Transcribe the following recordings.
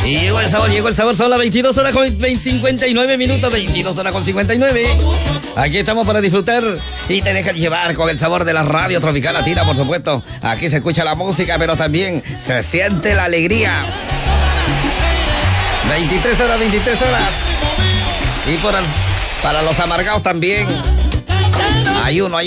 Y llegó el sabor, son las 22 horas con 59 minutos, 22 horas con 59. Aquí estamos para disfrutar y te dejas llevar con el sabor de la radio tropical latina, por supuesto. Aquí se escucha la música, pero también se siente la alegría. 23 horas, 23 horas. Y para los amargados también. Hay uno.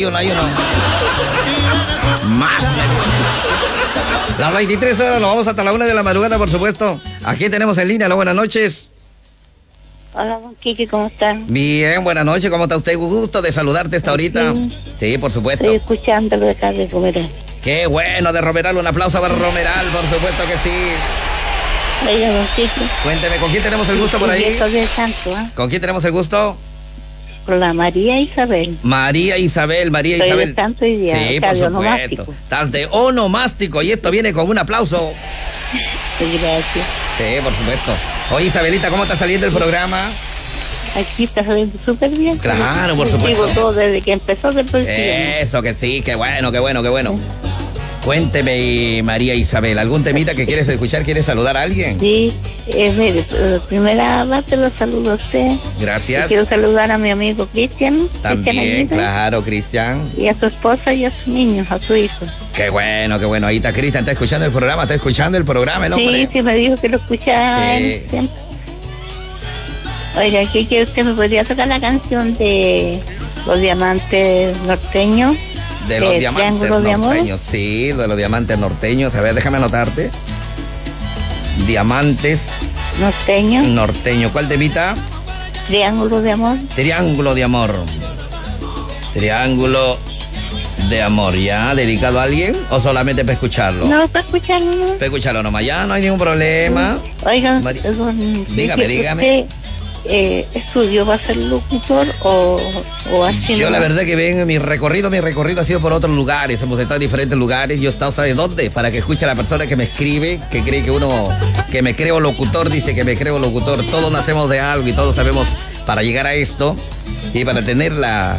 Más. Las 23 horas, nos vamos hasta la 1 de la madrugada, por supuesto. Aquí tenemos en línea, buenas noches. Hola, don Kiki, ¿cómo están? Bien, buenas noches, ¿cómo está usted? Gusto de saludarte hasta ahorita. Sí, por supuesto. Estoy escuchándolo de acá de Romeral. Qué bueno, de Romeral, un aplauso para Romeral, por supuesto que sí. Oiga, don Kiki. Cuénteme, ¿con quién tenemos el gusto por ahí? Del santo, ¿eh? ¿Con quién tenemos el gusto? Con la María Isabel. María Isabel. Soy de santo y día. Sí, por supuesto. Estás de onomástico y esto viene con un aplauso. Sí, gracias. Sí, por supuesto. Oye, Isabelita, ¿cómo está saliendo el programa? Aquí está saliendo súper bien. Claro, por supuesto. Digo todo desde que empezó del principio. Eso, que sí, qué bueno. Cuénteme, María Isabel, ¿algún temita que quieres escuchar? ¿Quieres saludar a alguien? Sí, mire, primera parte lo saludo a usted. Gracias. Y quiero saludar a mi amigo Cristian. También, claro, Cristian. Y a su esposa y a sus niños, a su hijo. Qué bueno. Ahí está Cristian, ¿está escuchando el programa? El hombre. Sí, me dijo que lo escuchaba siempre. Oiga, ¿qué quiere usted? ¿Me podría tocar la canción de Los Diamantes Norteños? De los diamantes norteños, sí, de los diamantes norteños. A ver, déjame anotarte. Diamantes norteños. ¿Cuál temita? Triángulo de amor. Triángulo de amor, ¿ya? ¿Dedicado a alguien o solamente para escucharlo? No, para escucharlo. ¿No? Para escucharlo nomás, ya no hay ningún problema. Oiga, dígame. ¿Estudió va a ser locutor o así? Yo la verdad que ven mi recorrido ha sido por otros lugares, hemos estado en diferentes lugares, yo he estado, ¿sabes dónde? Para que escuche a la persona que me escribe, que cree que me creo locutor, dice que me creo locutor. Todos nacemos de algo y todos sabemos para llegar a esto y para tener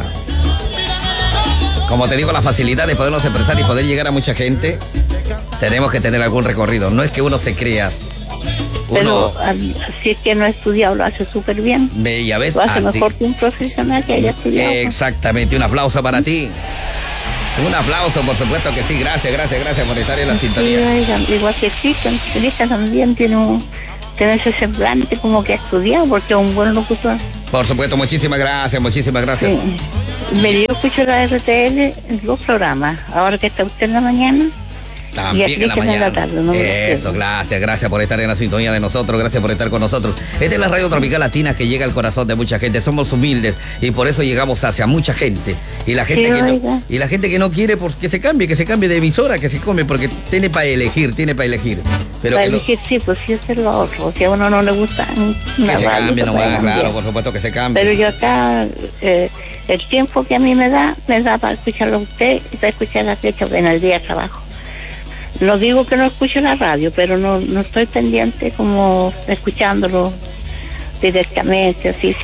como te digo, la facilidad de podernos expresar y poder llegar a mucha gente, tenemos que tener algún recorrido, no es que uno se crea. Pero si es que no ha estudiado, lo hace súper bien. Ya ves, lo hace mejor que un profesional que haya estudiado. Exactamente, un aplauso para ti. Un aplauso, por supuesto que sí. Gracias por estar en la sintonía. Sí, igual que Cristian también tiene ese semblante como que ha estudiado, porque es un buen locutor. Por supuesto, muchísimas gracias. Sí. Yo escucho la RTL en los programas. Ahora que está usted en la mañana. También en la mañana. Eso, gracias por estar en la sintonía de nosotros, gracias por estar con nosotros. Esta es la radio tropical latina que llega al corazón de mucha gente. Somos humildes y por eso llegamos hacia mucha gente. Y la gente que no quiere, pues que se cambie de emisora, que se come, porque tiene para elegir. Pero para elegir, sí, pues sí, es lo otro. Si a uno no le gusta que se cambie nomás, claro, por supuesto que se cambie. Pero yo acá, el tiempo que a mí me da para escucharlo a usted y para escuchar la fecha en el día de trabajo. No digo que no escucho la radio, pero no estoy pendiente como escuchándolo directamente, así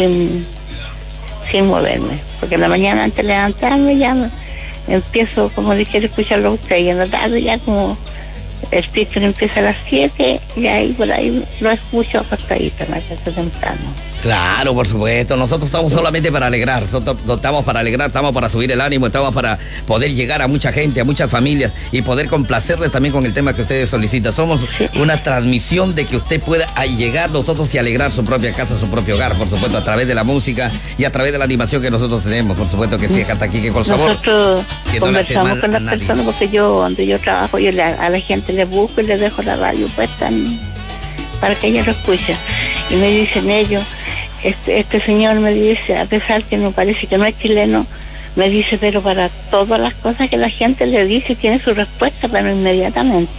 sin moverme. Porque en la mañana antes de levantarme ya empiezo, como dije, a escucharlo a usted. Y en la tarde ya como el speaker empieza a las 7 y ahí por ahí lo escucho acostadito, me hace temprano. Claro, por supuesto. Nosotros estamos solamente para alegrar. Estamos para subir el ánimo, estamos para poder llegar a mucha gente, a muchas familias y poder complacerles también con el tema que ustedes solicitan. Somos una transmisión de que usted pueda llegar nosotros y alegrar su propia casa, su propio hogar, por supuesto, a través de la música y a través de la animación que nosotros tenemos, por supuesto que sí, hasta aquí que con sabor. Nosotros conversamos con las personas porque donde yo trabajo, a la gente les busco y les dejo la radio puesta para que ella lo escuche. Y me dicen ellos, este señor me dice, a pesar que me parece que no es chileno, me dice, pero para todas las cosas que la gente le dice tiene su respuesta, pero inmediatamente.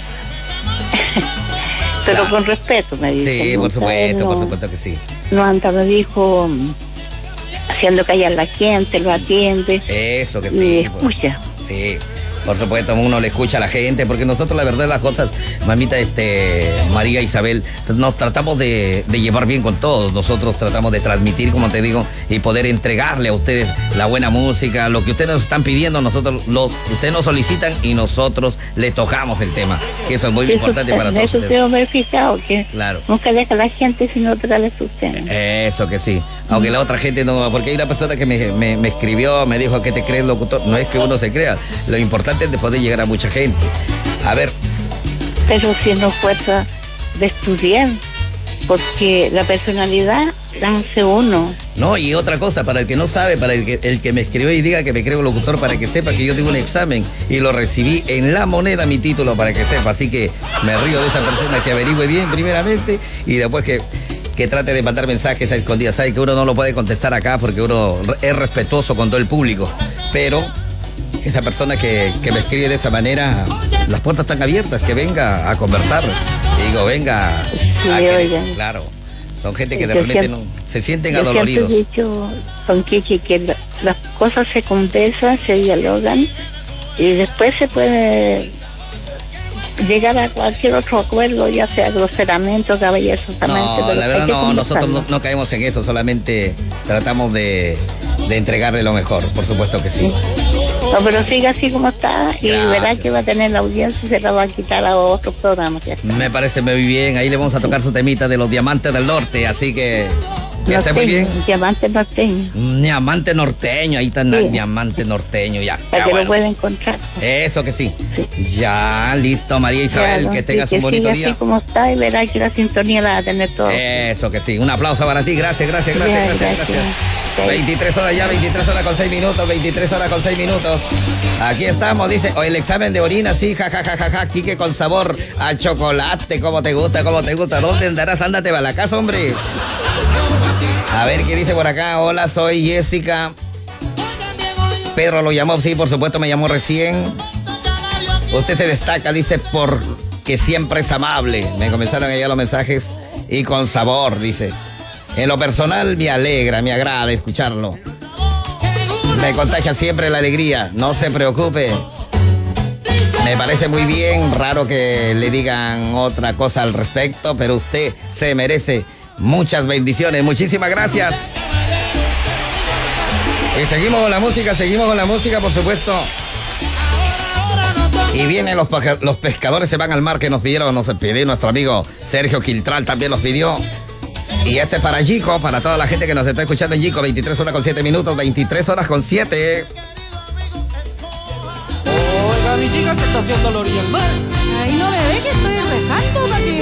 Pero con respeto, me dice. Sí, por supuesto que sí. No anda, me dijo, haciendo callar a la gente, lo atiende. Eso que sí. Y escucha. Sí. Por supuesto, uno le escucha a la gente, porque nosotros la verdad las cosas, mamita, María Isabel, nos tratamos de llevar bien con todos. Nosotros tratamos de transmitir, como te digo, y poder entregarle a ustedes la buena música, lo que ustedes nos están pidiendo, ustedes nos solicitan y nosotros le tocamos el tema, que eso es muy importante para todos ustedes. Eso me he fijado, que claro, nunca deja a la gente si no trae sus temas. Eso que sí, aunque la otra gente no, porque hay una persona que me escribió, me dijo que te crees locutor. No es que uno se crea, lo importante es de poder llegar a mucha gente. A ver. Pero si no fuerza de estudiar, porque la personalidad la hace uno. No, y otra cosa, para el que no sabe, para el que me escribió y diga que me creo locutor, para que sepa que yo tengo un examen y lo recibí en La Moneda, mi título, para que sepa. Así que me río de esa persona, que averigüe bien primeramente y después que trate de mandar mensajes a escondidas. Sabe que uno no lo puede contestar acá porque uno es respetuoso con todo el público, pero esa persona que me escribe de esa manera, las puertas están abiertas, que venga a conversar. Digo, venga sí, claro, son gente que de repente se sienten adoloridos. Yo siempre he dicho, don Kiki, que las cosas se conversan, se dialogan y después se puede llegar a cualquier otro acuerdo, ya sea groseramente o caballerosamente. No, la verdad no, nosotros no caemos en eso, solamente tratamos de entregarle lo mejor, por supuesto que sí. No, pero sigue así como está y verá que va a tener la audiencia y se la va a quitar a otros programas. Me parece muy bien, ahí le vamos a tocar su temita de los Diamantes del Norte, así que esté muy bien. Diamante norteño. Diamante norteño, ahí está el diamante norteño, ya. Para que lo pueda encontrar. Eso que sí. Ya, listo, María Isabel, claro, que tengas un bonito día. Así como está y verá que la sintonía la va a tener todo. Eso que sí, un aplauso para ti, gracias. 23 horas ya, 23 horas con 6 minutos, 23 horas con 6 minutos. Aquí estamos, dice, el examen de orina, sí, jajajaja, Quique con sabor a chocolate, ¿cómo te gusta? ¿Dónde andarás? Ándate a la casa, hombre. A ver, ¿qué dice por acá? Hola, soy Jessica. Pedro lo llamó, sí, por supuesto, me llamó recién. Usted se destaca, dice, porque siempre es amable. Me comenzaron a llegar los mensajes y con sabor, dice. En lo personal me alegra, me agrada escucharlo. Me contagia siempre la alegría, no se preocupe. Me parece muy bien, raro que le digan otra cosa al respecto, pero usted se merece muchas bendiciones. Muchísimas gracias. Y seguimos con la música, por supuesto. Y vienen los pescadores se van al mar, que nos pidió nuestro amigo Sergio Quiltral, también los pidió. Y este es para Yico, para toda la gente que nos está escuchando en Yico, 23 horas con 7 minutos, 23 horas con 7. Oiga, mi chica, que está haciendo a la orilla del mar. Ay, no me ve que estoy rezando para que